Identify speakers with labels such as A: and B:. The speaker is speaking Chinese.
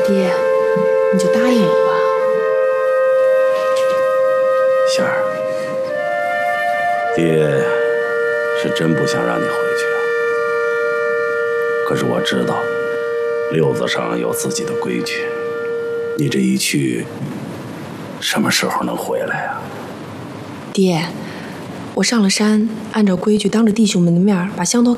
A: 爹，你就答应我吧。
B: 仙儿，爹是真不想让你回去啊。可是我知道，六子上有自己的规矩，你这一去，什么时候能回来呀？
A: 爹，我上了山，按照规矩，当着弟兄们的面把香头